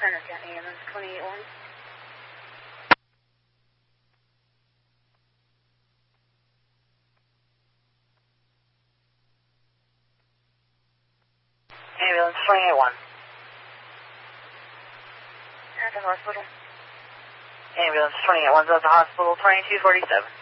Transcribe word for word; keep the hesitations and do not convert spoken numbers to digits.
Center County, ambulance twenty-eight one. Ambulance twenty-eight one. At the hospital. Ambulance twenty-eight one's at the hospital, twenty-two forty-seven.